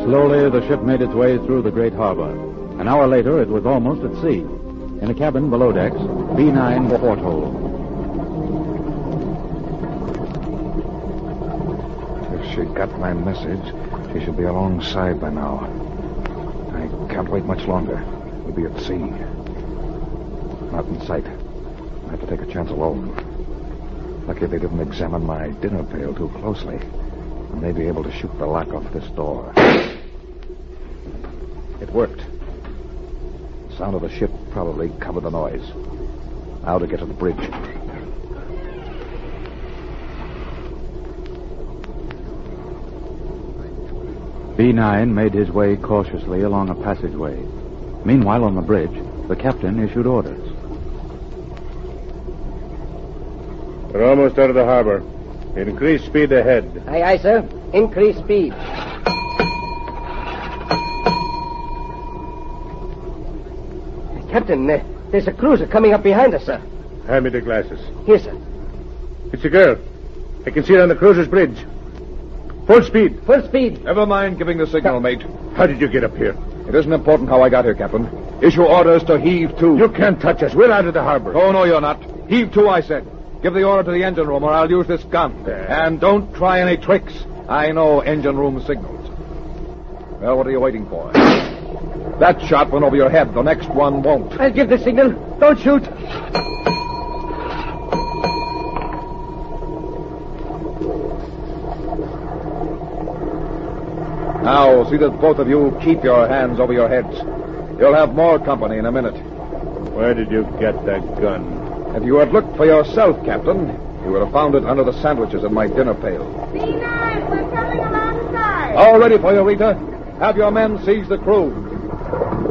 Slowly, the ship made its way through the great harbor. An hour later, it was almost at sea. In a cabin below decks, B9 porthole. If she got my message, she should be alongside by now. I can't wait much longer. We'll be at sea. Not in sight. I have to take a chance alone. Lucky they didn't examine my dinner pail too closely. I may be able to shoot the lock off this door. It worked. The sound of the ship probably covered the noise. Now to get to the bridge. B9 made his way cautiously along a passageway. Meanwhile, on the bridge, the captain issued orders. We're almost out of the harbor. Increase speed ahead. Aye, aye, sir. Increase speed. Captain, there's a cruiser coming up behind us, sir. Hand me the glasses. Here, sir. It's a girl. I can see it on the cruiser's bridge. Full speed. Full speed. Never mind giving the signal, mate. How did you get up here? It isn't important how I got here, Captain. Issue orders to heave to. You can't touch us. We're out of the harbor. Oh, no, you're not. Heave to, I said. Give the order to the engine room or I'll use this gun. And don't try any tricks. I know engine room signals. Well, what are you waiting for? That shot went over your head. The next one won't. I'll give the signal. Don't shoot. Now, see that both of you keep your hands over your heads. You'll have more company in a minute. Where did you get that gun? If you had looked for yourself, Captain, you would have found it under the sandwiches in my dinner pail. B9, we're coming alongside. All ready for you, Rita. Have your men seize the crew.